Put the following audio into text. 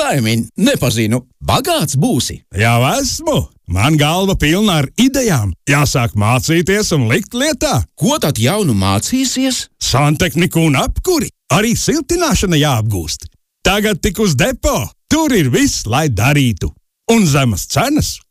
Laimīn, nepazinu. Bagāts būsi. Jau esmu. Man galva pilna ar idejām. Jāsāk mācīties un likt lietā. Ko tad jaunu mācīsies? Santehniku un apkuri. Arī siltināšana jāapgūst. Tagad tik uz depo. Tur ir viss, lai darītu. Un zemas cenas.